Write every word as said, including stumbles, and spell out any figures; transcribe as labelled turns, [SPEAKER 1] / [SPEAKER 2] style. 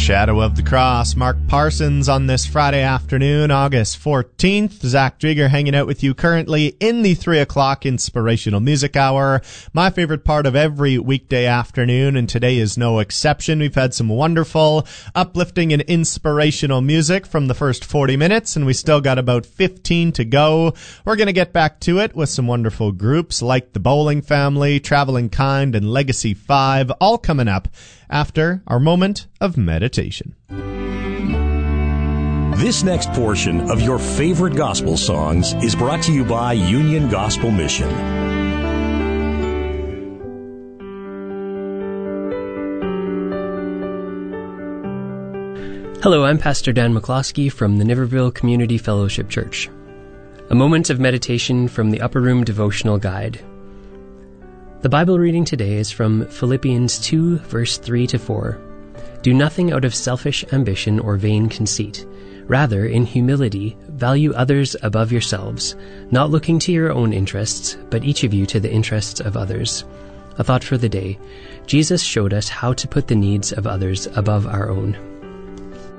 [SPEAKER 1] Shadow of the Cross, Mark Parsons on this Friday afternoon, August fourteenth. Zach Drieger hanging out with you currently in the three o'clock Inspirational Music Hour, my favorite part of every weekday afternoon, and today is no exception. We've had some wonderful, uplifting, and inspirational music from the first forty minutes, and we still got about fifteen to go. We're going to get back to it with some wonderful groups like the Bowling Family, Traveling Kind, and Legacy five, all coming up after our moment of meditation.
[SPEAKER 2] This next portion of your favorite gospel songs is brought to you by Union Gospel Mission.
[SPEAKER 3] Hello, I'm Pastor Dan McCloskey from the Niverville Community Fellowship Church. A moment of meditation from the Upper Room Devotional Guide. The Bible reading today is from Philippians two, verse three to four. Do nothing out of selfish ambition or vain conceit. Rather, in humility, value others above yourselves, not looking to your own interests, but each of you to the interests of others. A thought for the day. Jesus showed us how to put the needs of others above our own.